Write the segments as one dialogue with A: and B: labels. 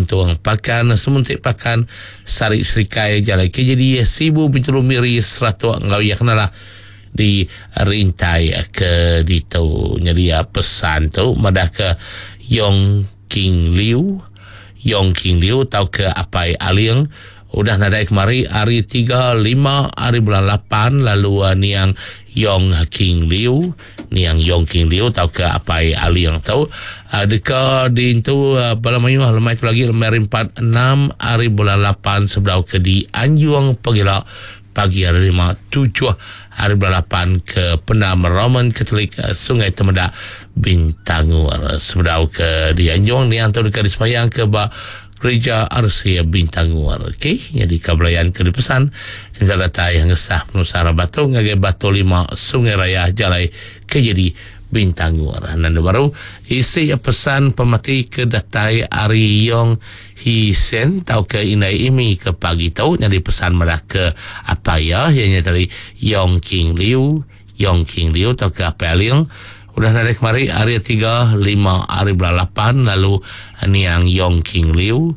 A: tuntung pakan semuntik pakan sari serikai jalai ke jadi sibu bintulu miri seratua ngau ya kenalah di rintai ke ditu jadi pesan tu madah ke Yong King Liu tau ke apai aliang udah nadai kemari hari 3, 5, hari bulan 8 lalu niang Yong King Liu tau ke apai aliang tau deka di itu balamayu lemai tu lagi lemai 4, 6 hari bulan 8 sebelah ke di Anjuang Pagila pagi hari 5, 7 hari bulan 8 ke Pendam Roman Katolik Sungai Temedak Bintangor sebelah ke di Anjuang ni antara dekat di semayang ke Gereja Arsia Bintangor. Okey, jadi kabelayan ke dipesan tinggal data yang ngesah penusara batu ngagai batu 5 Sungai Raya Jalai ke jadi Bintangor. Nanda baru isi pesan pemati ke datai Ari Yong Hisen tau ke inai imi ke pagi tau jadi pesan merah ke apa ya yang tadi Yong King Liu tau ke apa aliang udah narik kemari hari 3, 5 hari bulan 8 lalu niang Yong King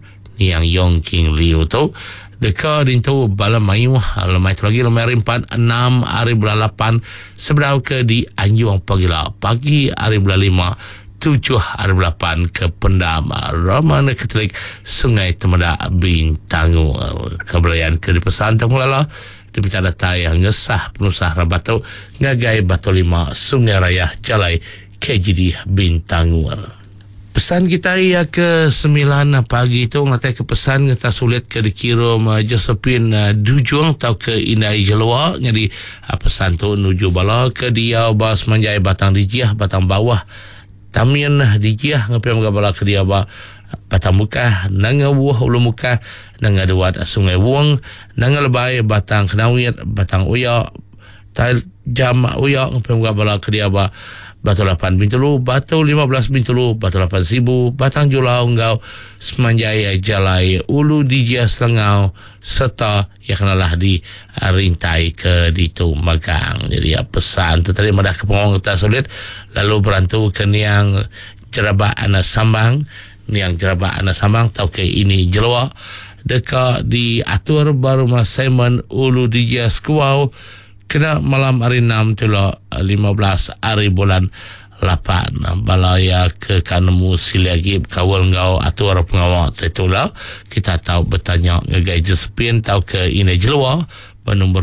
A: Liu tu deka dintu bala mayu lemai tu lagi lemai 4, 6 hari bulan 8 sebelah ke di Anjuang Pagila pagi hari bulan 5, 7 hari bulan 8 ke Pendam Roman Katolik Sungai Temedak Bintangor kabelayan ke di pesan tengulala diminta data yang ngesah penusah rabatu ngagai batu 5 Sungai Raya Jalai KJD Bintangor. Pesan kita ya ke 9 pagi itu ngatai ke pesan ngata sulit ke dikirim Josephine Dujuang tau ke Inai Jelua jadi pesan tu nuju bala ke dia bas manjai batang dijiah batang bawah tamian dijiah ngapai bala ke dia batang muka nanga buah ulu muka nanga duat sungai Wong nanga lebay batang kenawit batang uya jam uya ngapai bala ke dia batu 8 bintulu batu 15 bintulu batu 8 sibu batang julau ngau semanjaya jalai ulu dijia selengau serta ya kenalah di rintai ke ditu magang jadi pesan tu tadi madah ke pengawang kita sulit lalu berantu ke niang jerabak anak sambang tau ke ini jelua deka di atur baru mas Simon ulu dijia skuau kena malam hari 6 tula 15 hari bulan 8 balaya ke kanemu silagi kawal ngau atur pengawal tetula kita tahu bertanya ngagai Josephine tau ke ini jelua bernombor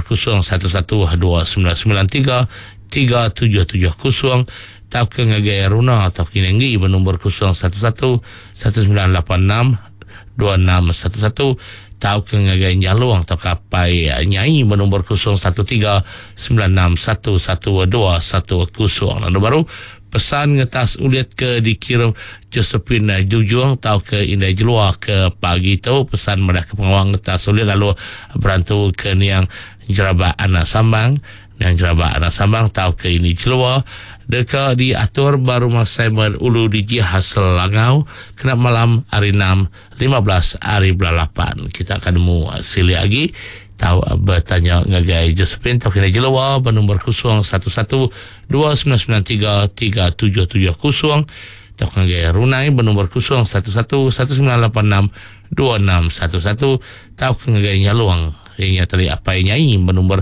A: 01129993 3770 tau ke ngagai Runa atau kinenggi bernombor 0119862611 tau ke ngagai Jaluang atau kapai Nyai bernombor 0139611210 lalu baru pesan ngetas uliat ke dikirim Josephine Jujuang tau ke Indah Jelua ke pagi tu pesan mereka ke pengawang ngetas uliat lalu berantu ke niang jerabak anak sambang tau ke ini Jelua deka diatur baru mas Simon ulu diji hasil langau kena malam hari 6 15 hari bulan 8 kita akan nemu sili lagi tahu bertanya ngagai Josephine tau kena Jelua bernombor 0119933770 tau ngagai Runai bernombor 0119862611 tau ngagai Nyaluang yang tadi apa Nyai bernombor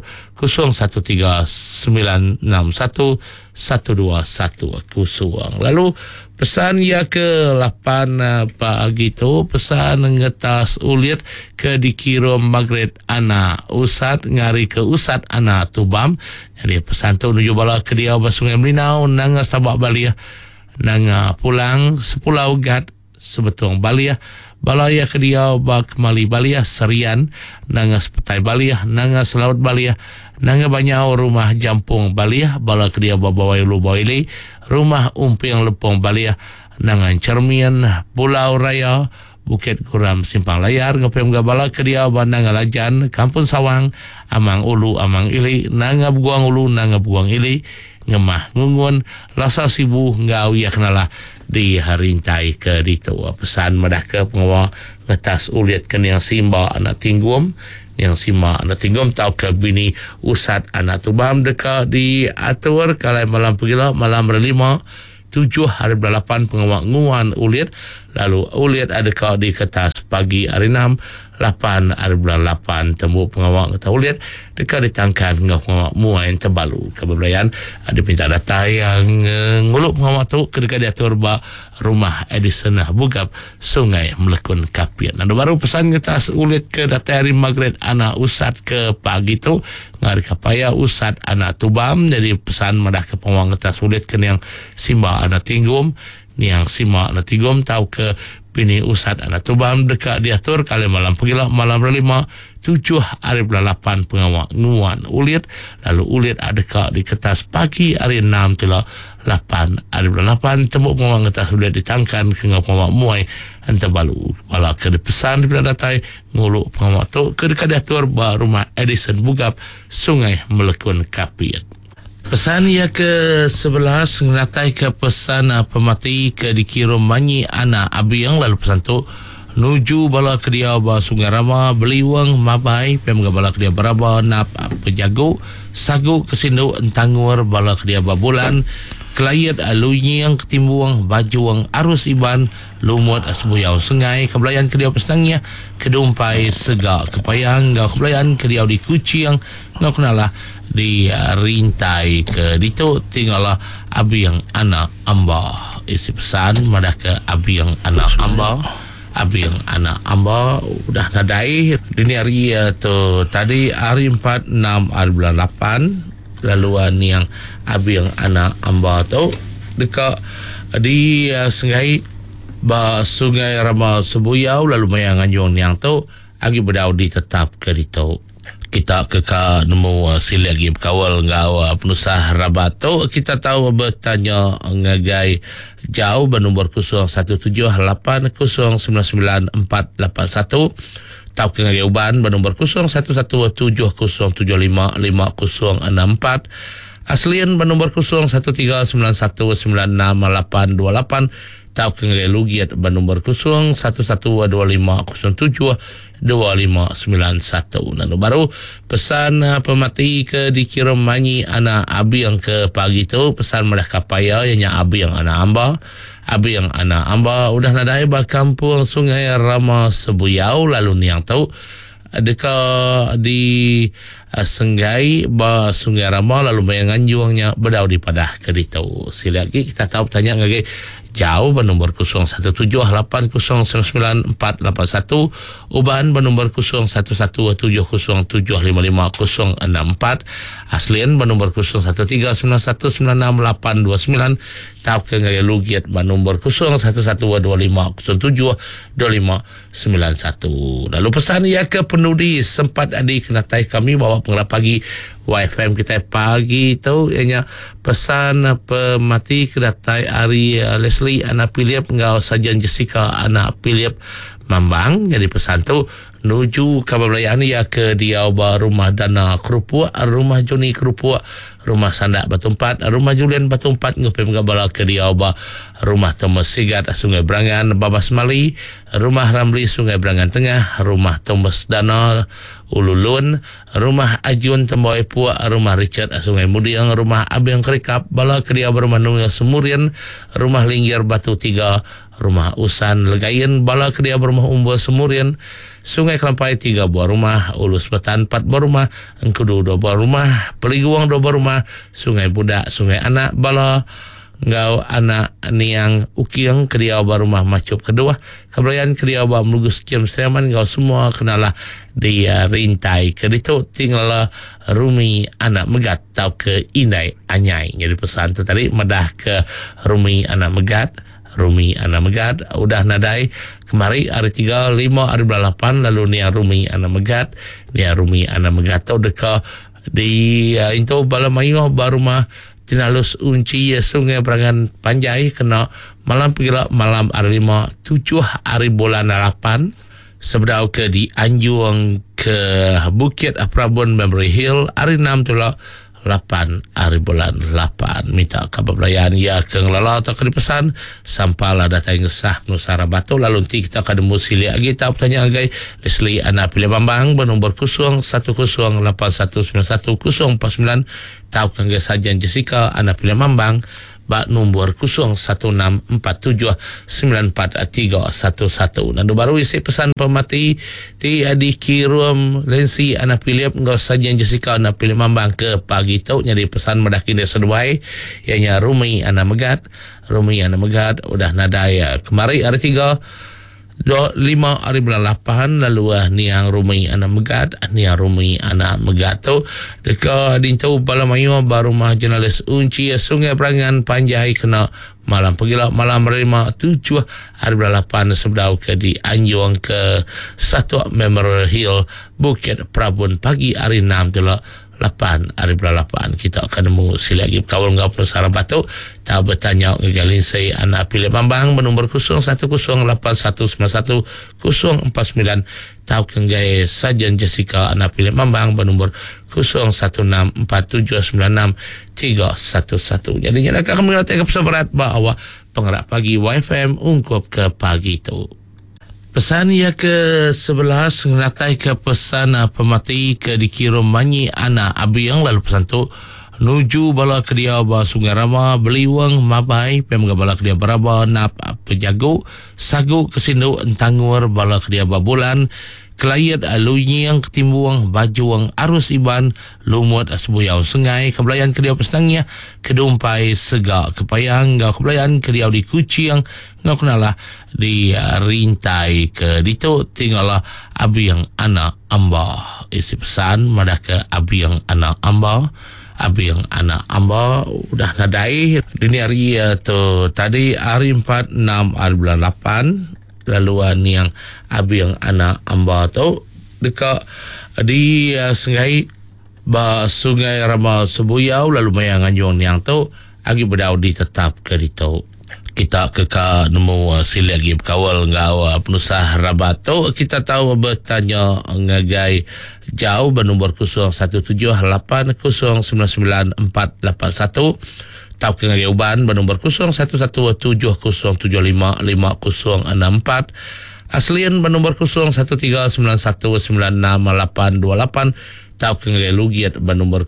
A: 0139611210 lalu pesan ya ke 8 pagi tu pesan ngetas ulit ke dikirim Magret anak Usat ngari ke Usat anak Tubam jadi pesan tu menuju bala ke dia Sungai Melinau nanga sabak balia nanga pulang sepulau gat sebetung balia balaya ke dia kemali balia serian nanga sepetai balia nanga selaut balia nanga banyau rumah jampung balia bala ke dia bawai lu bawili rumah umping lepong balia nanga cermian pulau raya Bukit Kuram Simpang Layar ngapem gabala ke dia nanga lajan Kampung Sawang amang ulu amang ili nanga buang ulu nanga buang ili ngemah ngungun lasa sibu ngau ya kenalah di harintai ke ditu pesan madah ke pengawal ngetas uliat ke yang simba anak tinggum tau ke bini Usat anak Tubam deka di atur kalai malam pagila malam 5 7 hari 8 pengawal nguan uliat lalu ulit adakah di kertas pagi hari 6 8 hari bulan 8 temu pengawal kata ulit dekat ditangkan ngau pengawal muai terbalu kebebayan ada minta data yang nguluk pengawal tu kedekat diatur ba rumah Edison Bugap Sungai Melekun Kapian. Nado baru pesan kertas ulit ke data hari Margaret anak usat ke pagi tu ngari kapaya usat anak tubam jadi pesan madah ke pengawal kertas ulit ke yang simba anak tinggum ni yang simak anak tinggum tahu ke bini usat anak tubam dekat diatur kali malam pergilah malam 5 7 hari bulan 8 pengawal nguan ulit lalu ulit adakah di kertas pagi hari 6 tila 8 hari bulan 8 tembuk pengawal kertas ulit ditangkan ke pengawal muai hantar balu kepala ke pesan daripada datai nguluk pengawal tu ke dekat diatur ba rumah Edison Bugap Sungai Melekun Kapiat. Pesan ia ke-11 ngeratai ke pesan pemati ke dikirim manyi anak abiang lalu pesan tu nuju bala kedia ba Sungai Rama beliwang mabai pemga bala kedia beraba nap pejago sagu kesindu entangur bala kedia ba bulan kelayat alunyang ketimbuang bajuang arus iban lumut asbuyau sungai kebelayan kedia pesenangnya kedumpai sega kepayang gau kebelayan kedia di kuciang ngau kenalah di rintai ke dito tinggallah abi yang anak amba isi pesan madah ke abi yang anak amba abi yang anak amba udah nadai dini hari tu tadi hari 4 6 hari bulan 8 laluan yang abi yang anak amba tu dekat di sungai ba Sungai Rama Sebuyau lalu mayang anjung yang tu agi berdau ditetap ke dito kita keka nemu sila lagi berkawal ngau penusah rabat tu kita tahu bertanya ngagai jauh bernombor 0178 099481 tahu ke ngagai uban bernombor 011707555064 aslian bernombor 0391968828 tahu ke ngagai lugiat bernombor 011250725991 nano baru pesan pemati ke dikirim manyi anak abi yang ke pagi tu pesan madah kapaya yang abi yang anak amba udah nadai ba kampung Sungai Rama Sebuyau lalu ni yang tahu dekat di Senggai ba Sungai Rama lalu bayang anjuangnya berdau di padah ke ditu sila lagi kita tahu tanya ngagai jauh bernombor 0178099481 uban bernombor 011707555064 aslian bernombor 0139196829 tahu ke ngagai lugiat bernombor 011255072591 lalu pesan ia ke penudi sempat adik kenatai kami bawa pengarah pagi YFM kita pagi tu ianya pesan pemati kedatai Ari Leslie anak Philip ngau sajian Jessica anak Philip Mambang jadi pesan tu nuju kabarlayaan ya ke dia rumah Dana Kerupuk rumah Joni Kerupuk rumah Sandak Batu Empat rumah Julian Batu Empat ngupi menggabala ke dia rumah Thomas Sigat Sungai Berangan Babas Mali rumah Ramli Sungai Berangan Tengah rumah Thomas Dana Ululun rumah Ajun Temboi Puak rumah Richard Sungai Mudiang rumah Abang Kerikap bala ke dia rumah Nunggal Semurian rumah Linggir Batu Tiga rumah Usan Legayen bala ke dia rumah Umbul Semurian Sungai Kelampai 3 buah rumah Ulus Petan 4 buah rumah Engkudu 2 buah rumah Peliguang 2 buah rumah Sungai Budak Sungai Anak bala ngau anak niang ukiang kedia buah rumah Macup kedua kebelayan kedia buah Melugus Kiam Seriaman ngau semua kenalah dia rintai kedito tinggal Rumi anak Megat tau ke Indai Anyai jadi pesan tu tadi madah ke Rumi anak Megat udah nadai kemari hari 3 5 hari 8 lalu ni Rumi anak Megat tau deka di itu Balamayo baru mah tinalus unci Sungai Berangan Panjai kena malam pergilah malam hari 5 7 hari bulan 8 sebedau ke di Anjuang ke Bukit Prabon Memory Hill hari 6 tu lah 8 hari bulan 8 minta kabar belayan ya ke ngelala atau ke dipesan sampailah data yang sah Nusara Batu lalu nanti kita akan musili lagi tahu tanya agai Leslie anak pilih Bambang bernombor 0108191049 tahu ke sajian Jessica anak pilih Bambang bak nombor 0164794311. Nandu baru isi pesan pemati ti dikirim lensi anak Philip ngau sajian Jessica anak Philip mambang ke pagi tu nyari pesan medakin dia seduai ianya Rumi anak Megat udah nadai kemari hari 5 hari bulan 8 lalu niang Rumi anak Megat tu deka dintu Balamayu baru mah jurnalis unci Sungai Berangan Panjai kena malam pagila malam menerima 7 hari bulan 8 sebelum ke di Anjung ke Satu Memorial Hill Bukit Prabun pagi hari 6 tu lah 8 hari bulan 8 kita akan nemu sila lagi kawal ngau penusara batu tak bertanya ngegalin saya anak Philip Mambang bernombor 0181910049 tahu kenggai sajian Jessica anak Philip Mambang bernombor 0164796311. Jadi nyala akan mengerti ke pesan berat bahawa pengerak pagi YFM ungkup ke pagi itu. Pesan ia ke-11 ngeratai ke pesan pemati ke dikirim manyi anak abi yang lalu pesan tu nuju bala ke dia ba Sungai Rama beliwang mabai pemga bala ke dia beraba nap pejago sagu kesindu entangur bala ke dia ba bulan kelayat alunyi yang ketimbuang bajuang arus iban lumut asbuyau sungai kebelayan ke dia pesnangnya kedumpai segak kepayang gau kebelayan ke dia di kucing ngau kenalah di rintai ke ditu tinggallah abi yang anak amba isi pesan madah ke abi yang anak amba udah nadai dunia hari tu tadi hari 4 6 hari bulan 8 laluan yang abi yang anak amba tu dekat di sungai Rama Sebuyau lalu mayang anjung yang tu agi berdau ditetap ke ditu kita keka nemu sila lagi berkawal ngau penusah rabat tu kita tahu bertanya ngagai jauh bernombor 0178099481 tahu ke ngagai uban bernombor 011707555064 aslian bernombor 0139196828 tahu ke ngagai lugiat bernombor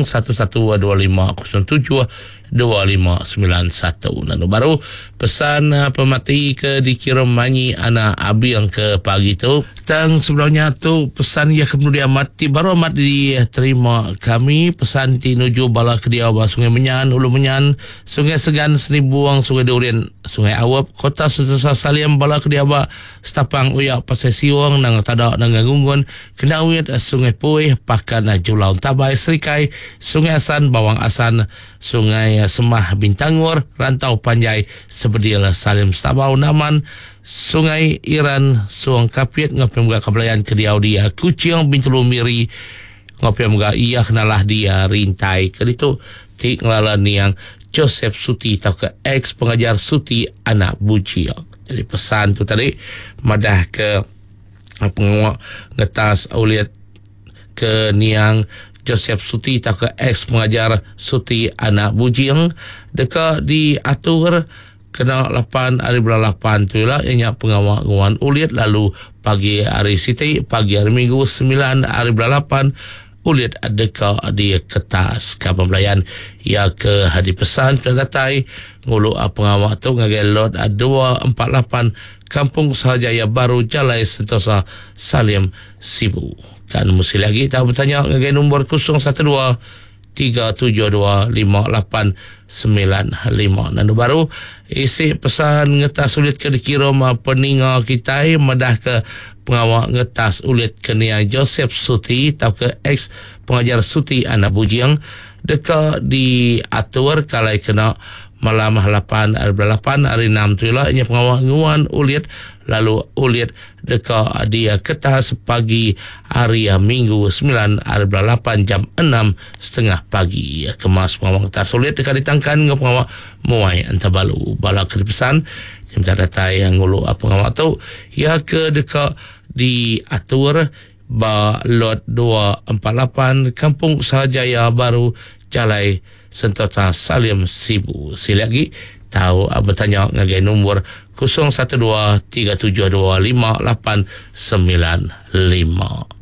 A: 011250725991 nanu baru pesan pemati ke dikirim manyi anak abi yang ke pagi tu tang sebelumnya tu pesan ia kemudian mati baru amat diterima kami pesan ti nuju bala ke dia Sungai Menyan Ulu Menyan Sungai Segan Seni Buang Sungai Durian Sungai Awap Kota Sutesa Saliam bala ke dia Setapang Uyak Pasai Siwang nang tada nang Gungun kena uyat Sungai Puih Pakan Julau Tabai Serikai Sungai Asan Bawang Asan Sungai Semah Bintangur Rantau Panjai Sebedil Salim Stabau Naman Sungai Iran Suang Kapit ngapem ga kabelayan ke dia Kucing Bintulu Miri ngapem ga ia kenalah dia rintai ke ditu tik ngalalan yang Joseph Suti atau ke ex pengajar Suti anak Buji. Jadi pesan tu tadi madah ke pengawak ngetas auliat ke niang Joseph Suti atau ke ex pengajar Suti anak Bujing dekat diatur kena 8 hari bulan 8 tu lah ianya pengawak nguan uliat lalu pagi hari Siti pagi hari Minggu 9 hari bulan 8 uliat adeka di kertas kapal pelayan ya ke hadi pesan pendatai ngulu pengawak tu ngagelot 248 Kampung Sahajaya Baru Jalai Sentosa Salim Sibu kan mesti lagi tahu bertanya ngagai nombor 0123725895 nandu baru isi pesan ngetas ulit ke dikirim peninga kita madah ke pengawak ngetas ulit ke nia Joseph Suti atau ke ex pengajar Suti anak Bujiang dekat diatur kalai kena malam 8 hari 6 tu lah ianya pengawak nguan ulit lalu ulit dekat dia kertas pagi hari Minggu 9 hari 8 jam 6:30 pagi kemas pengawak kertas ulit dekat ditangkan dengan pengawak muai antabalu bala ke pesan jam datai yang ngulu pengawak tu ya ke dekat diatur ba lot 248 Kampung Sahajaya Baru Jalai Sentosa Salim Sibu. Sila lagi tahu bertanya ngagai nombor 0123725895.